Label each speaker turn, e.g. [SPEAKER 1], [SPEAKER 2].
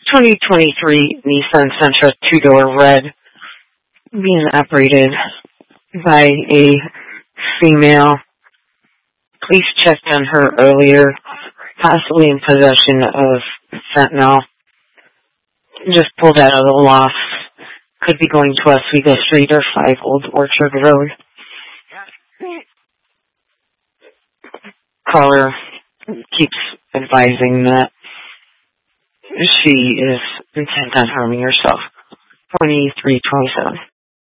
[SPEAKER 1] 2023 Nissan Sentra two-door red being operated by a female. Police checked on her earlier, possibly in possession of fentanyl. Just pulled out of the loft. Could be going to Oswego Street or 5 Old Orchard Road. Caller keeps advising that she is intent on harming herself. 2327.